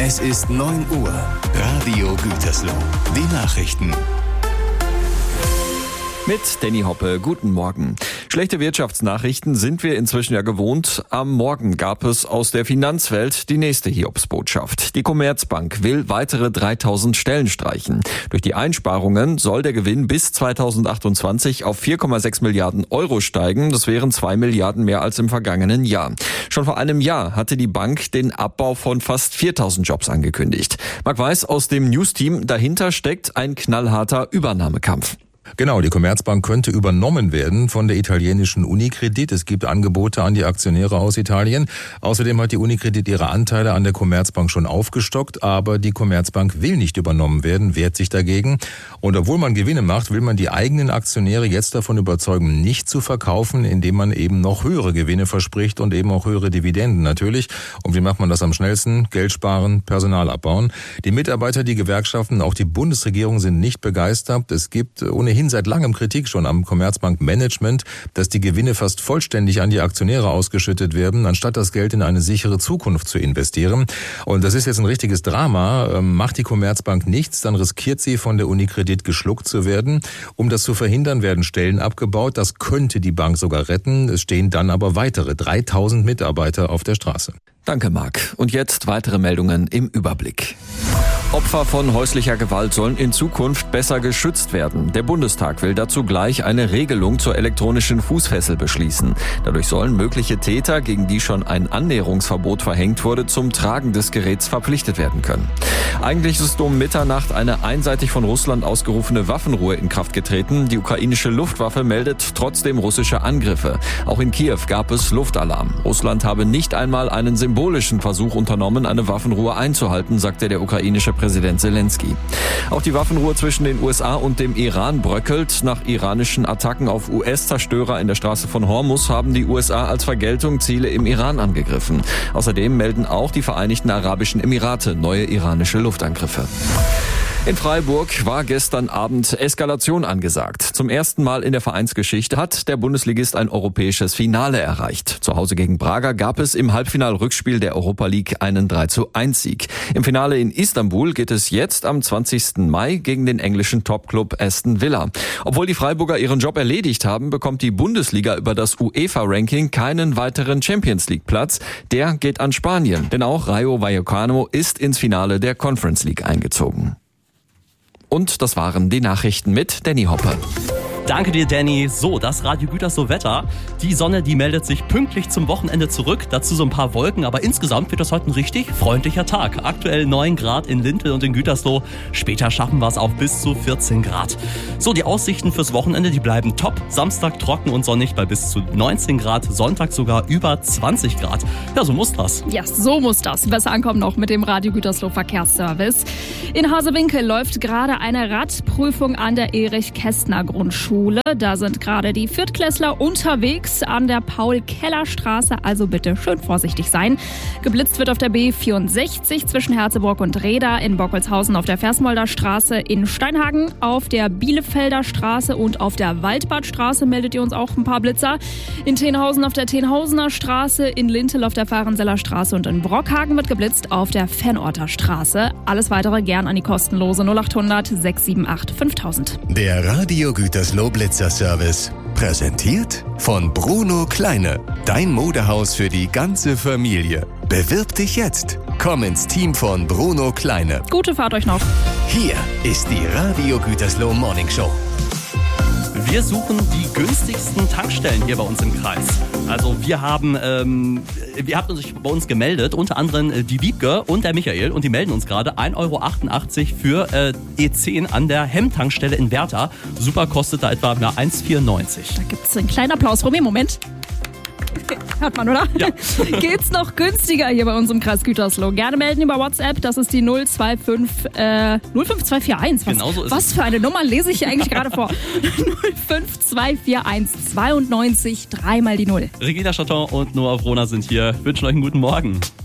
Es ist 9 Uhr. Radio Gütersloh. Die Nachrichten. Mit Danny Hoppe, guten Morgen. Schlechte Wirtschaftsnachrichten sind wir inzwischen ja gewohnt. Am Morgen gab es aus der Finanzwelt die nächste Hiobsbotschaft. Die Commerzbank will weitere 3000 Stellen streichen. Durch die Einsparungen soll der Gewinn bis 2028 auf 4,6 Milliarden Euro steigen. Das wären 2 Milliarden mehr als im vergangenen Jahr. Schon vor einem Jahr hatte die Bank den Abbau von fast 4000 Jobs angekündigt. Marc Weiß aus dem News-Team, dahinter steckt ein knallharter Übernahmekampf. Genau, die Commerzbank könnte übernommen werden von der italienischen Unicredit. Es gibt Angebote an die Aktionäre aus Italien. Außerdem hat die Unicredit ihre Anteile an der Commerzbank schon aufgestockt, aber die Commerzbank will nicht übernommen werden, wehrt sich dagegen. Und obwohl man Gewinne macht, will man die eigenen Aktionäre jetzt davon überzeugen, nicht zu verkaufen, indem man eben noch höhere Gewinne verspricht und eben auch höhere Dividenden natürlich. Und wie macht man das am schnellsten? Geld sparen, Personal abbauen. Die Mitarbeiter, die Gewerkschaften, auch die Bundesregierung sind nicht begeistert. Es gibt ohnehin seit langem Kritik schon am Commerzbank-Management, dass die Gewinne fast vollständig an die Aktionäre ausgeschüttet werden, anstatt das Geld in eine sichere Zukunft zu investieren. Und das ist jetzt ein richtiges Drama. Macht die Commerzbank nichts, dann riskiert sie, von der Unicredit geschluckt zu werden. Um das zu verhindern, werden Stellen abgebaut. Das könnte die Bank sogar retten. Es stehen dann aber weitere 3000 Mitarbeiter auf der Straße. Danke, Marc. Und jetzt weitere Meldungen im Überblick. Opfer von häuslicher Gewalt sollen in Zukunft besser geschützt werden. Der Bundestag will dazu gleich eine Regelung zur elektronischen Fußfessel beschließen. Dadurch sollen mögliche Täter, gegen die schon ein Annäherungsverbot verhängt wurde, zum Tragen des Geräts verpflichtet werden können. Eigentlich ist um Mitternacht eine einseitig von Russland ausgerufene Waffenruhe in Kraft getreten. Die ukrainische Luftwaffe meldet trotzdem russische Angriffe. Auch in Kiew gab es Luftalarm. Russland habe nicht einmal einen symbolischen Versuch unternommen, eine Waffenruhe einzuhalten, sagte der ukrainische Präsident Zelensky. Auch die Waffenruhe zwischen den USA und dem Iran bröckelt. Nach iranischen Attacken auf US-Zerstörer in der Straße von Hormuz haben die USA als Vergeltung Ziele im Iran angegriffen. Außerdem melden auch die Vereinigten Arabischen Emirate neue iranische Luftangriffe. In Freiburg war gestern Abend Eskalation angesagt. Zum ersten Mal in der Vereinsgeschichte hat der Bundesligist ein europäisches Finale erreicht. Zu Hause gegen Braga gab es im Halbfinal-Rückspiel der Europa League einen 3:1-Sieg. Im Finale in Istanbul geht es jetzt am 20. Mai gegen den englischen Topclub Aston Villa. Obwohl die Freiburger ihren Job erledigt haben, bekommt die Bundesliga über das UEFA-Ranking keinen weiteren Champions-League-Platz. Der geht an Spanien, denn auch Rayo Vallecano ist ins Finale der Conference League eingezogen. Und das waren die Nachrichten mit Danny Hoppe. Danke dir, Danny. So, das Radio Gütersloh Wetter. Die Sonne, die meldet sich pünktlich zum Wochenende zurück. Dazu so ein paar Wolken, aber insgesamt wird das heute ein richtig freundlicher Tag. Aktuell 9 Grad in Lintel und in Gütersloh. Später schaffen wir es auch bis zu 14 Grad. So, die Aussichten fürs Wochenende, die bleiben top. Samstag trocken und sonnig bei bis zu 19 Grad. Sonntag sogar über 20 Grad. Ja, so muss das. Ja, so muss das. Besser ankommen noch mit dem Radio Gütersloh Verkehrsservice. In Hasewinkel läuft gerade eine Radprüfung an der Erich-Kästner-Grundschule. Da sind gerade die Viertklässler unterwegs an der Paul-Keller-Straße, also bitte schön vorsichtig sein. Geblitzt wird auf der B64 zwischen Herzeburg und Reda, in Bockelshausen auf der Versmolder Straße, in Steinhagen auf der Bielefelder Straße und auf der Waldbadstraße meldet ihr uns auch ein paar Blitzer. In Tenhausen auf der Tenhausener Straße, in Lintel auf der Fahrenseller Straße und in Brockhagen wird geblitzt auf der Vennorter Straße. Alles weitere gern an die kostenlose 0800 678 5000. Der Radio Gütersloh Blitzerservice. Präsentiert von Bruno Kleine. Dein Modehaus für die ganze Familie. Bewirb dich jetzt. Komm ins Team von Bruno Kleine. Gute Fahrt euch noch. Hier ist die Radio Gütersloh Morning Show. Wir suchen die günstigsten Tankstellen hier bei uns im Kreis. Also ihr habt euch bei uns gemeldet, unter anderem die Wiebke und der Michael, und die melden uns gerade 1,88 € für E10 an der Hemm-Tankstelle in Werther. Super, kostet da etwa 1,94 €. Da gibt's einen kleinen Applaus. Romy, Moment. Hört man, oder? Ja. Geht's noch günstiger hier bei uns im Kreis Gütersloh? Gerne melden über WhatsApp, das ist die 05241. Genau so ist was für eine Nummer lese ich hier eigentlich gerade vor? 05241 92 3 mal die 0. Regina Chaton und Noah Vrona sind hier. Wünschen euch einen guten Morgen.